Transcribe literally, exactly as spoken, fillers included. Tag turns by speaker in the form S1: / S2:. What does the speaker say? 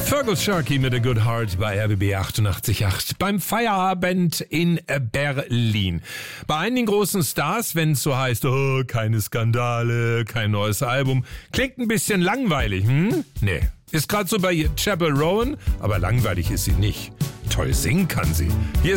S1: Fergus Sharkey mit A Good Heart bei R B B achtundachtzig Komma acht beim Feierabend in Berlin. Bei einigen großen Stars, wenn es so heißt, oh, keine Skandale, kein neues Album, klingt ein bisschen langweilig, hm? Nee, ist gerade so bei Chappell Rowan, aber langweilig ist sie nicht. Toll singen kann sie. Hier ist